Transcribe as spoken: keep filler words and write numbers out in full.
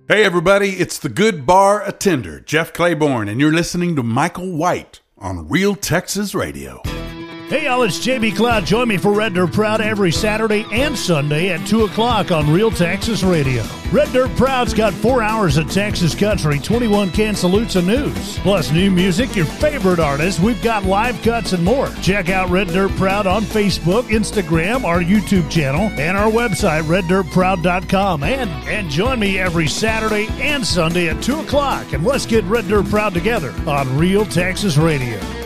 Hey everybody, it's the Good Bar Attender, Jeff Claiborne, and you're listening to Michael White on Real Texas Radio. Hey y'all, it's J B Cloud. Join me for Red Dirt Proud every Saturday and Sunday at two o'clock on Real Texas Radio. Red Dirt Proud's got four hours of Texas country, twenty-one Cansalusa news, plus new music, your favorite artists. We've got live cuts and more. Check out Red Dirt Proud on Facebook, Instagram, our YouTube channel, and our website, red dirt proud dot com. And, and join me every Saturday and Sunday at two o'clock, and let's get Red Dirt Proud together on Real Texas Radio.